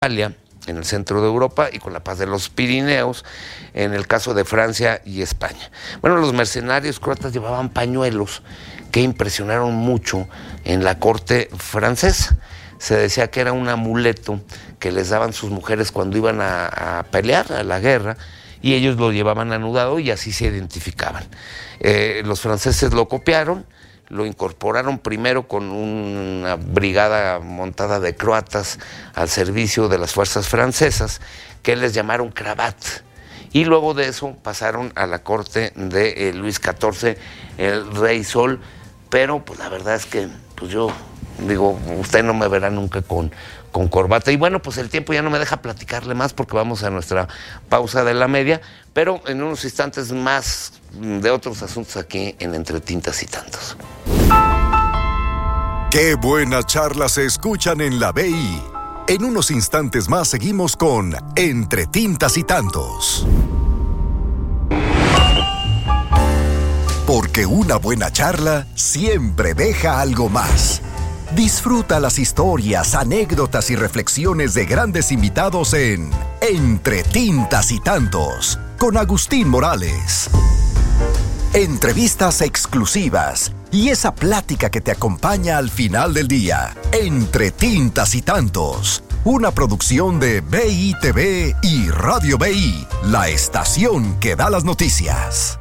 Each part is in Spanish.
Italia, en el centro de Europa, y con la paz de los Pirineos, en el caso de Francia y España. Bueno, los mercenarios croatas llevaban pañuelos que impresionaron mucho en la corte francesa. Se decía que era un amuleto que les daban sus mujeres cuando iban a pelear, a la guerra, y ellos lo llevaban anudado y así se identificaban. Los franceses lo copiaron, lo incorporaron primero con una brigada montada de croatas al servicio de las fuerzas francesas, que les llamaron cravat. Y luego de eso pasaron a la corte de Luis XIV, el Rey Sol, pero pues la verdad es que pues yo digo, usted no me verá nunca con corbata. Y bueno, pues el tiempo ya no me deja platicarle más porque vamos a nuestra pausa de la media, pero en unos instantes más de otros asuntos aquí en Entre Tintas y Tantos. Qué buenas charlas se escuchan en la BI. En unos instantes más seguimos con Entre Tintas y Tantos. Porque una buena charla siempre deja algo más. Disfruta las historias, anécdotas y reflexiones de grandes invitados en Entre Tintas y Tantos, con Agustín Morales. Entrevistas exclusivas y esa plática que te acompaña al final del día. Entre Tintas y Tantos, una producción de BITV y Radio BI, la estación que da las noticias.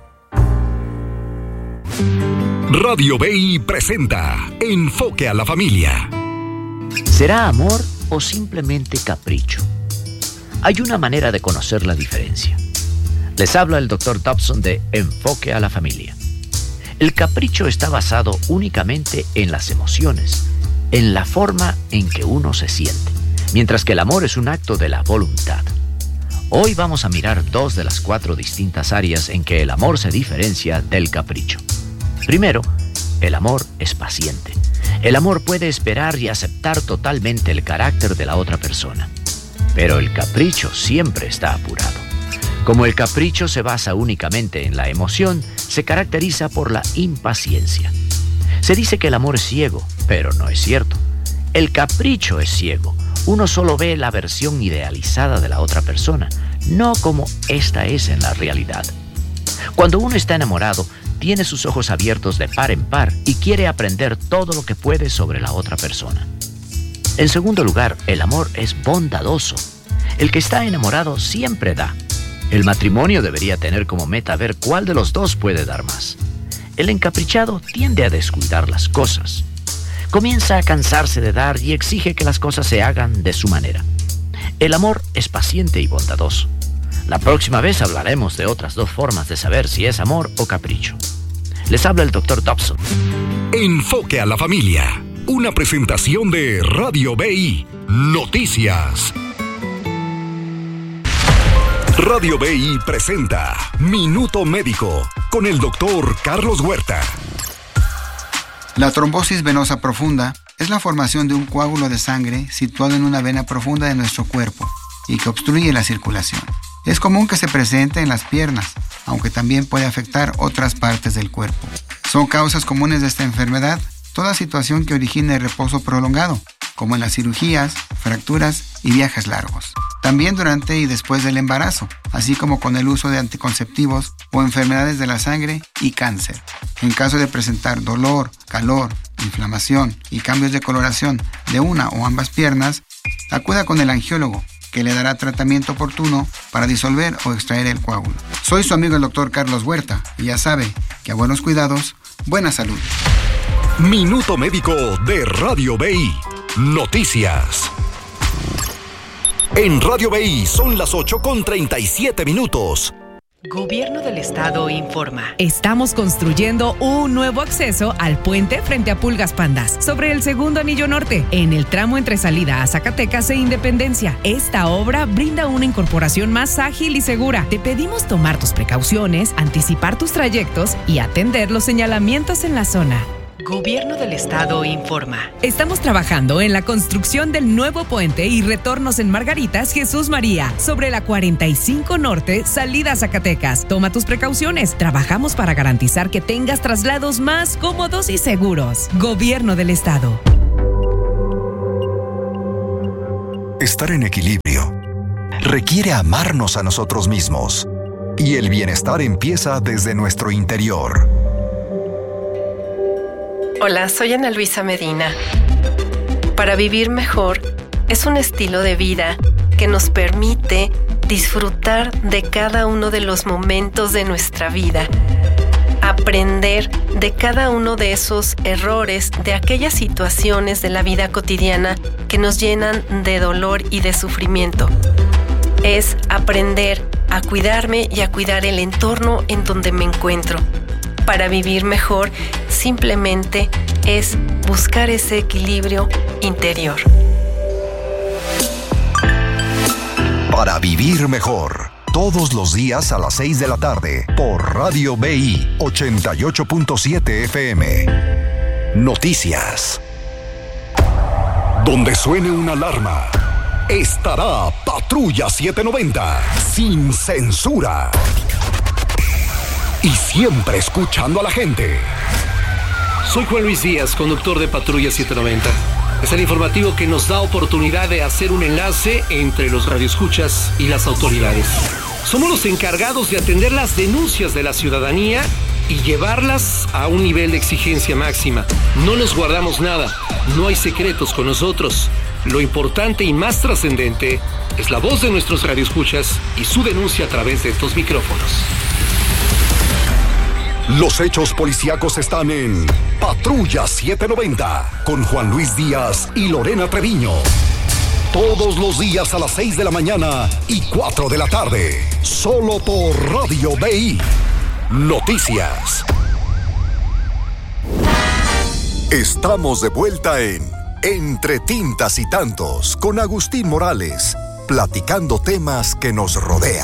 Radio BI presenta Enfoque a la Familia. ¿Será amor o simplemente capricho? Hay una manera de conocer la diferencia. Les habla el Dr. Dobson de Enfoque a la Familia. El capricho está basado únicamente en las emociones, en la forma en que uno se siente, mientras que el amor es un acto de la voluntad. Hoy vamos a mirar 2 de las 4 distintas áreas en que el amor se diferencia del capricho. Primero, el amor es paciente. El amor puede esperar y aceptar totalmente el carácter de la otra persona. Pero el capricho siempre está apurado. Como el capricho se basa únicamente en la emoción, se caracteriza por la impaciencia. Se dice que el amor es ciego, pero no es cierto. El capricho es ciego. Uno solo ve la versión idealizada de la otra persona, no como esta es en la realidad. Cuando uno está enamorado, tiene sus ojos abiertos de par en par y quiere aprender todo lo que puede sobre la otra persona. En segundo lugar, el amor es bondadoso. El que está enamorado siempre da. El matrimonio debería tener como meta ver cuál de los dos puede dar más. El encaprichado tiende a descuidar las cosas. Comienza a cansarse de dar y exige que las cosas se hagan de su manera. El amor es paciente y bondadoso. La próxima vez hablaremos de otras 2 formas de saber si es amor o capricho. Les habla el Dr. Dobson. Enfoque a la Familia. Una presentación de Radio BI. Noticias. Radio BI presenta Minuto Médico con el Dr. Carlos Huerta. La trombosis venosa profunda es la formación de un coágulo de sangre situado en una vena profunda de nuestro cuerpo y que obstruye la circulación. Es común que se presente en las piernas, aunque también puede afectar otras partes del cuerpo. Son causas comunes de esta enfermedad toda situación que origine reposo prolongado, como en las cirugías, fracturas y viajes largos. También durante y después del embarazo, así como con el uso de anticonceptivos o enfermedades de la sangre y cáncer. En caso de presentar dolor, calor, inflamación y cambios de coloración de una o ambas piernas, acuda con el angiólogo, que le dará tratamiento oportuno para disolver o extraer el coágulo. Soy su amigo el Dr. Carlos Huerta y ya sabe que a buenos cuidados, buena salud. Minuto Médico de Radio BI. Noticias. En Radio BI son las 8:37. Gobierno del Estado informa. Estamos construyendo un nuevo acceso al puente frente a Pulgas Pandas, sobre el segundo anillo norte, en el tramo entre salida a Zacatecas e Independencia. Esta obra brinda una incorporación más ágil y segura. Te pedimos tomar tus precauciones, anticipar tus trayectos y atender los señalamientos en la zona. Gobierno del Estado informa. Estamos trabajando en la construcción del nuevo puente y retornos en Margaritas Jesús María, sobre la 45 Norte, salida a Zacatecas. Toma tus precauciones. Trabajamos para garantizar que tengas traslados más cómodos y seguros. Gobierno del Estado. estar en equilibrio, requiere amarnos a nosotros mismos. Y el bienestar empieza desde nuestro interior. Hola, soy Ana Luisa Medina. Para vivir mejor es un estilo de vida que nos permite disfrutar de cada uno de los momentos de nuestra vida, aprender de cada uno de esos errores, de aquellas situaciones de la vida cotidiana que nos llenan de dolor y de sufrimiento. Es aprender a cuidarme y a cuidar el entorno en donde me encuentro. Para vivir mejor, simplemente es buscar ese equilibrio interior. Para vivir mejor, todos los días a las 6 de la tarde, por Radio BI 88.7 FM. Noticias. Donde suene una alarma, estará Patrulla 790, sin censura. Y siempre escuchando a la gente. Soy Juan Luis Díaz, conductor de Patrulla 790. Es el informativo que nos da oportunidad de hacer un enlace entre los radioescuchas y las autoridades. Somos los encargados de atender las denuncias de la ciudadanía y llevarlas a un nivel de exigencia máxima. No nos guardamos nada, no hay secretos con nosotros. Lo importante y más trascendente es la voz de nuestros radioescuchas y su denuncia a través de estos micrófonos. Los hechos policíacos están en Patrulla 790 con Juan Luis Díaz y Lorena Treviño. Todos los días a las 6 de la mañana y 4 de la tarde. Solo por Radio BI. Noticias. Estamos de vuelta en Entre Tintas y Tantos con Agustín Morales, platicando temas que nos rodean.